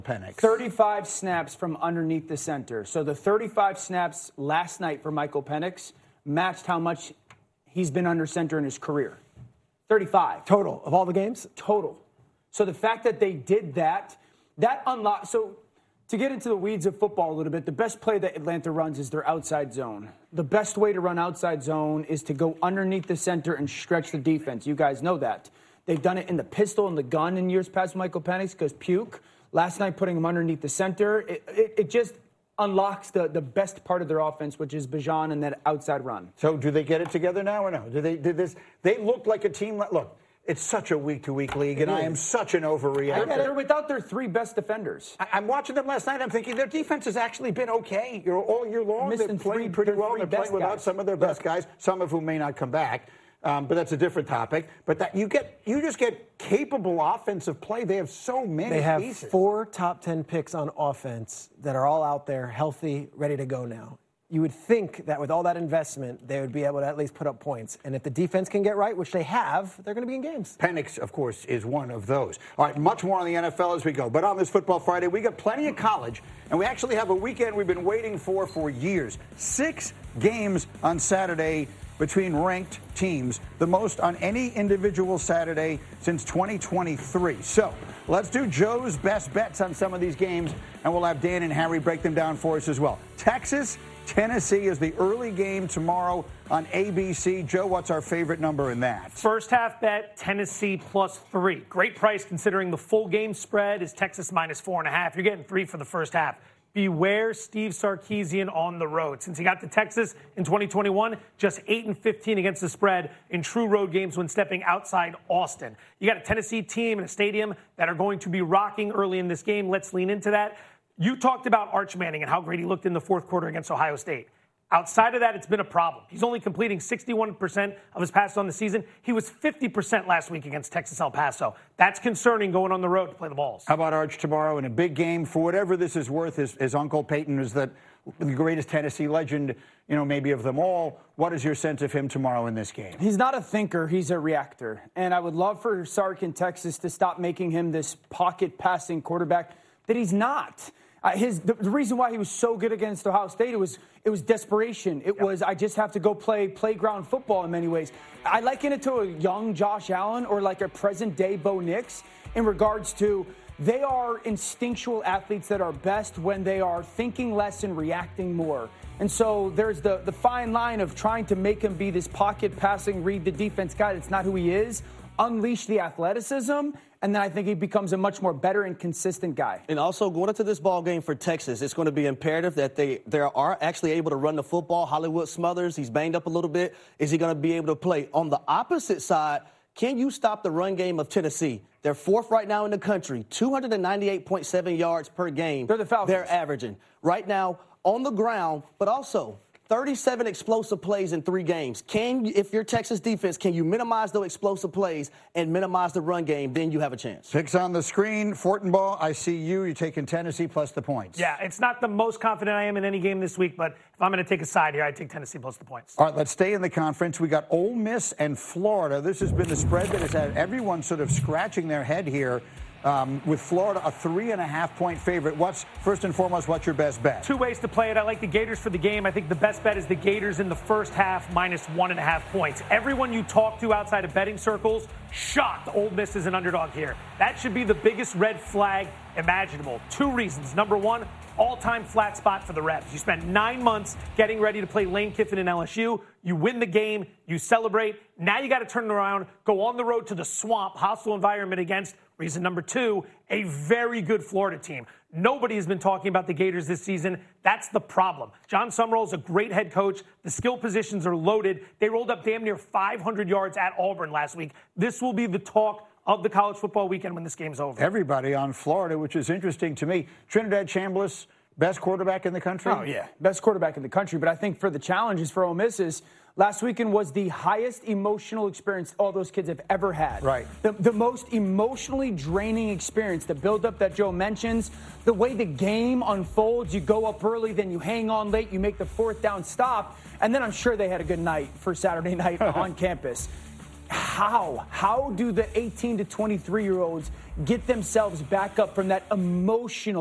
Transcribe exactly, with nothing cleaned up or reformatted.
Penix. thirty-five snaps from underneath the center. So the thirty-five snaps last night for Michael Penix matched how much he's been under center in his career. thirty-five. Total of all the games? Total. So the fact that they did that, that unlocked. So to get into the weeds of football a little bit, the best play that Atlanta runs is their outside zone. The best way to run outside zone is to go underneath the center and stretch the defense. You guys know that. They've done it in the pistol and the gun in years past, Michael Penix, because puke. Last night, putting him underneath the center, it, it, it just unlocks the, the best part of their offense, which is Bijan and that outside run. So do they get it together now or no? Do they did this? They look like a team. That, look, it's such a week-to-week league, It and is. I am such an overreactor. They're, they're without their three best defenders. I, I'm watching them last night. I'm thinking their defense has actually been okay. You know, all year long, they're Missing playing three- pretty their well. three They're playing best without guys. some of their best guys, some of whom may not come back. Um, but that's a different topic. But that you get, you just get capable offensive play. They have so many They have pieces. four top ten picks on offense that are all out there, healthy, ready to go now. You would think that with all that investment, they would be able to at least put up points. And if the defense can get right, which they have, they're going to be in games. Penix, of course, is one of those. All right, much more on the N F L as we go. But on this Football Friday, we got plenty of college, and we actually have a weekend we've been waiting for for years. Six games on Saturday between ranked teams, the most on any individual Saturday since twenty twenty-three. So let's do Joe's best bets on some of these games, and we'll have Dan and Harry break them down for us as well. Texas, Tennessee is the early game tomorrow on A B C. Joe, what's our favorite number in that? First half bet, Tennessee plus three. Great price considering the full game spread is Texas minus four and a half. You're getting three for the first half. Beware Steve Sarkisian on the road. Since he got to Texas in twenty twenty-one, just eight and fifteen against the spread in true road games when stepping outside Austin. You got a Tennessee team in a stadium that are going to be rocking early in this game. Let's lean into that. You talked about Arch Manning and how great he looked in the fourth quarter against Ohio State. Outside of that, it's been a problem. He's only completing sixty-one percent of his passes on the season. He was fifty percent last week against Texas El Paso. That's concerning going on the road to play the balls. How about Arch tomorrow in a big game? For whatever this is worth, his, his Uncle Peyton is the, the greatest Tennessee legend, you know, maybe of them all. What is your sense of him tomorrow in this game? He's not a thinker. He's a reactor. And I would love for Sark in Texas to stop making him this pocket passing quarterback that he's not. Uh, his the, the reason why he was so good against Ohio State, it was it was desperation. It yep. was I just have to go play playground football in many ways. I liken it to a young Josh Allen or like a present day Bo Nix in regards to they are instinctual athletes that are best when they are thinking less and reacting more. And so there's the the fine line of trying to make him be this pocket passing, read the defense guy. That's not who he is. Unleash the athleticism, and then I think he becomes a much more better and consistent guy. And also, going into this ball game for Texas, it's going to be imperative that they, they are actually able to run the football. Hollywood Smothers, he's banged up a little bit. Is he going to be able to play? On the opposite side, can you stop the run game of Tennessee? They're fourth right now in the country, two ninety-eight point seven yards per game. They're the Falcons. They're averaging right now on the ground, but also thirty-seven explosive plays in three games. Can, if you're Texas defense, can you minimize those explosive plays and minimize the run game? Then you have a chance. Picks on the screen. Fortenbaugh, I see you. You're taking Tennessee plus the points. Yeah, it's not the most confident I am in any game this week, but if I'm going to take a side here, I take Tennessee plus the points. All right, let's stay in the conference. We got Ole Miss and Florida. This has been the spread that has had everyone sort of scratching their head here. Um, with Florida, a three and a half point favorite. What's first and foremost? What's your best bet? Two ways to play it. I like the Gators for the game. I think the best bet is the Gators in the first half minus one and a half points. Everyone you talk to outside of betting circles, shocked Ole Miss is an underdog here. That should be the biggest red flag imaginable. Two reasons. Number one, all-time flat spot for the Rebs. You spent nine months getting ready to play Lane Kiffin and L S U. You win the game. You celebrate. Now you got to turn it around, go on the road to the swamp, hostile environment against. Reason number two, a very good Florida team. Nobody has been talking about the Gators this season. That's the problem. John Summerall is a great head coach. The skill positions are loaded. They rolled up damn near five hundred yards at Auburn last week. This will be the talk of the college football weekend when this game's over. Everybody on Florida, which is interesting to me. Trinidad Chambliss, best quarterback in the country? Oh, yeah, best quarterback in the country. But I think for the challenges for Ole Miss is last weekend was the highest emotional experience all those kids have ever had. Right. The, the most emotionally draining experience, the buildup that Joe mentions, the way the game unfolds. You go up early, then you hang on late, you make the fourth down stop, and then I'm sure they had a good night for Saturday night on campus. how? How do the eighteen to twenty-three year olds get themselves back up from that emotional